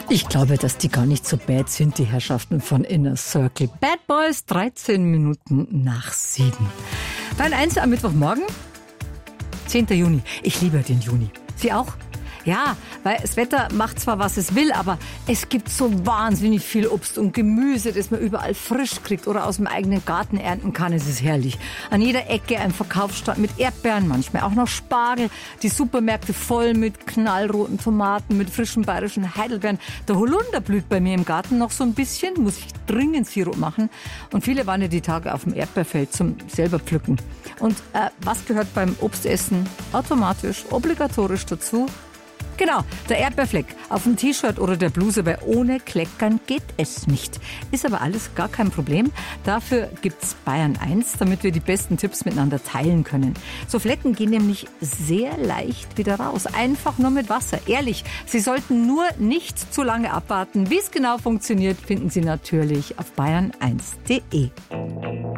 Ich glaube, dass die gar nicht so bad sind, die Herrschaften von Inner Circle. Bad Boys, 13 Minuten nach 7. Bayern 1 am Mittwochmorgen, 10. Juni. Ich liebe den Juni. Sie auch? Ja, weil das Wetter macht zwar, was es will, aber es gibt so wahnsinnig viel Obst und Gemüse, das man überall frisch kriegt oder aus dem eigenen Garten ernten kann. Es ist herrlich. An jeder Ecke ein Verkaufsstand mit Erdbeeren, manchmal auch noch Spargel. Die Supermärkte voll mit knallroten Tomaten, mit frischen bayerischen Heidelbeeren. Der Holunder blüht bei mir im Garten noch so ein bisschen, muss ich dringend Sirup machen. Und viele waren ja die Tage auf dem Erdbeerfeld zum selber pflücken. Und was gehört beim Obstessen automatisch, obligatorisch dazu? Genau, der Erdbeerfleck auf dem T-Shirt oder der Bluse, weil ohne Kleckern geht es nicht. Ist aber alles gar kein Problem. Dafür gibt's Bayern 1, damit wir die besten Tipps miteinander teilen können. So Flecken gehen nämlich sehr leicht wieder raus. Einfach nur mit Wasser. Ehrlich, Sie sollten nur nicht zu lange abwarten. Wie es genau funktioniert, finden Sie natürlich auf bayern1.de.